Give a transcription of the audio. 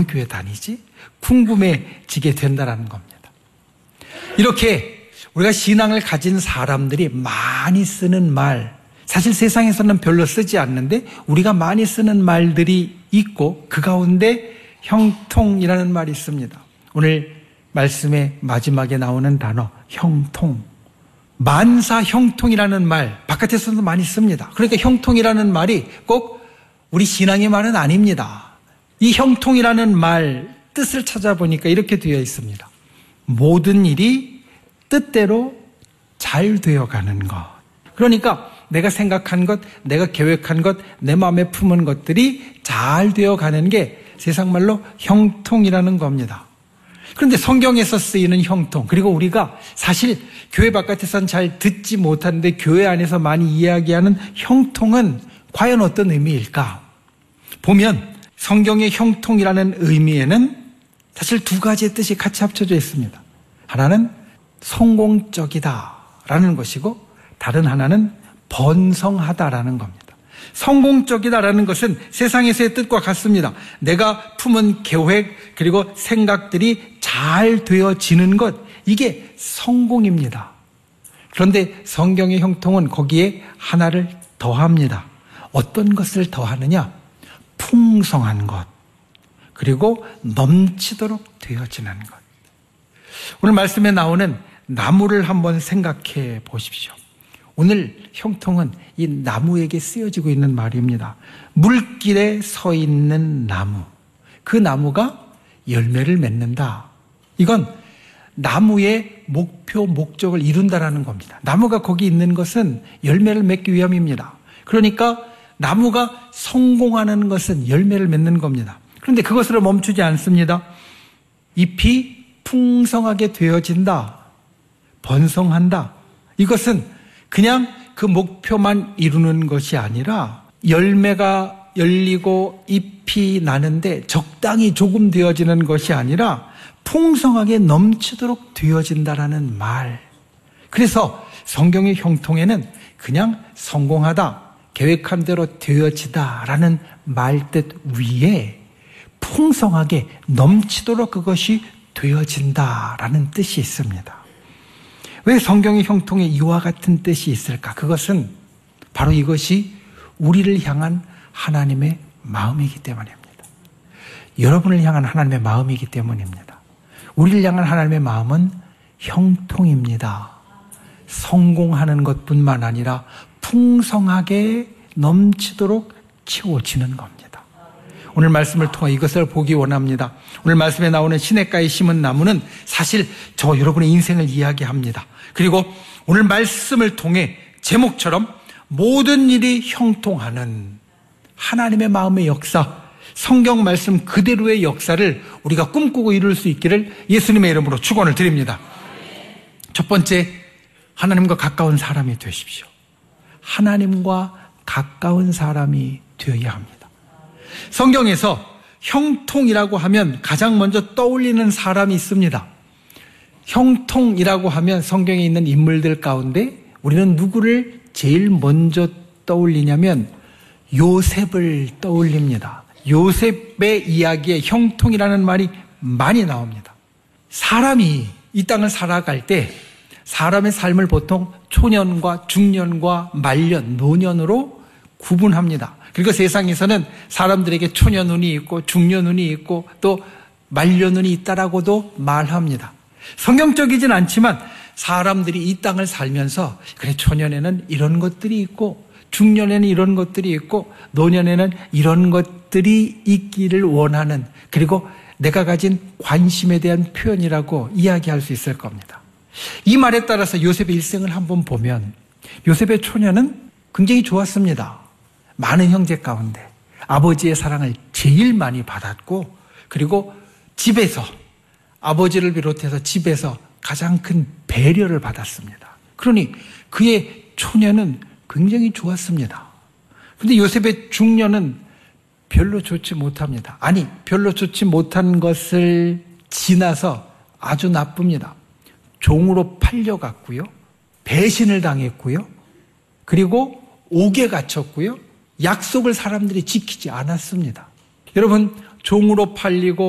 어느 교회 다니지? 궁금해지게 된다는 겁니다. 이렇게 우리가 신앙을 가진 사람들이 많이 쓰는 말, 사실 세상에서는 별로 쓰지 않는데 우리가 많이 쓰는 말들이 있고 그 가운데 형통이라는 말이 있습니다. 오늘 말씀의 마지막에 나오는 단어 형통, 만사 형통이라는 말 바깥에서도 많이 씁니다. 그러니까 형통이라는 말이 꼭 우리 신앙의 말은 아닙니다. 이 형통이라는 말 뜻을 찾아보니까 이렇게 되어 있습니다. 모든 일이 뜻대로 잘 되어가는 것. 그러니까 내가 생각한 것, 내가 계획한 것, 내 마음에 품은 것들이 잘 되어가는 게 세상 말로 형통이라는 겁니다. 그런데 성경에서 쓰이는 형통, 그리고 우리가 사실 교회 바깥에서는 잘 듣지 못하는데 교회 안에서 많이 이야기하는 형통은 과연 어떤 의미일까? 보면 성경의 형통이라는 의미에는 사실 두 가지의 뜻이 같이 합쳐져 있습니다. 하나는 성공적이다라는 것이고 다른 하나는 번성하다라는 겁니다. 성공적이다라는 것은 세상에서의 뜻과 같습니다. 내가 품은 계획 그리고 생각들이 잘 되어지는 것, 이게 성공입니다. 그런데 성경의 형통은 거기에 하나를 더합니다. 어떤 것을 더하느냐? 풍성한 것, 그리고 넘치도록 되어지는 것. 오늘 말씀에 나오는 나무를 한번 생각해 보십시오. 오늘 형통은 이 나무에게 쓰여지고 있는 말입니다. 물길에 서 있는 나무, 그 나무가 열매를 맺는다. 이건 나무의 목표, 목적을 이룬다라는 겁니다. 나무가 거기 있는 것은 열매를 맺기 위함입니다. 그러니까 나무가 성공하는 것은 열매를 맺는 겁니다. 그런데 그것으로 멈추지 않습니다. 잎이 풍성하게 되어진다, 번성한다. 이것은 그냥 그 목표만 이루는 것이 아니라 열매가 열리고 잎이 나는데 적당히 조금 되어지는 것이 아니라 풍성하게 넘치도록 되어진다라는 말. 그래서 성경의 형통에는 그냥 성공하다, 계획한 대로 되어지다라는 말뜻 위에 풍성하게 넘치도록 그것이 되어진다라는 뜻이 있습니다. 왜 성경의 형통에 이와 같은 뜻이 있을까? 그것은 바로 이것이 우리를 향한 하나님의 마음이기 때문입니다. 여러분을 향한 하나님의 마음이기 때문입니다. 우리를 향한 하나님의 마음은 형통입니다. 성공하는 것뿐만 아니라 풍성하게 넘치도록 채워지는 겁니다. 오늘 말씀을 통해 이것을 보기 원합니다. 오늘 말씀에 나오는 시냇가에 심은 나무는 사실 저 여러분의 인생을 이야기합니다. 그리고 오늘 말씀을 통해 제목처럼 모든 일이 형통하는 하나님의 마음의 역사, 성경 말씀 그대로의 역사를 우리가 꿈꾸고 이룰 수 있기를 예수님의 이름으로 축원을 드립니다. 첫 번째, 하나님과 가까운 사람이 되십시오. 하나님과 가까운 사람이 되어야 합니다. 성경에서 형통이라고 하면 가장 먼저 떠올리는 사람이 있습니다. 형통이라고 하면 성경에 있는 인물들 가운데 우리는 누구를 제일 먼저 떠올리냐면 요셉을 떠올립니다. 요셉의 이야기에 형통이라는 말이 많이 나옵니다. 사람이 이 땅을 살아갈 때 사람의 삶을 보통 초년과 중년과 말년, 노년으로 구분합니다. 그리고 세상에서는 사람들에게 초년운이 있고 중년운이 있고 또 말년운이 있다라고도 말합니다. 성경적이진 않지만 사람들이 이 땅을 살면서 그래 초년에는 이런 것들이 있고 중년에는 이런 것들이 있고 노년에는 이런 것들이 있기를 원하는, 그리고 내가 가진 관심에 대한 표현이라고 이야기할 수 있을 겁니다. 이 말에 따라서 요셉의 일생을 한번 보면 요셉의 초년은 굉장히 좋았습니다. 많은 형제 가운데 아버지의 사랑을 제일 많이 받았고, 그리고 집에서 아버지를 비롯해서 집에서 가장 큰 배려를 받았습니다. 그러니 그의 초년은 굉장히 좋았습니다. 그런데 요셉의 중년은 별로 좋지 못합니다. 아니, 별로 좋지 못한 것을 지나서 아주 나쁩니다. 종으로 팔려갔고요, 배신을 당했고요, 그리고 옥에 갇혔고요, 약속을 사람들이 지키지 않았습니다. 여러분, 종으로 팔리고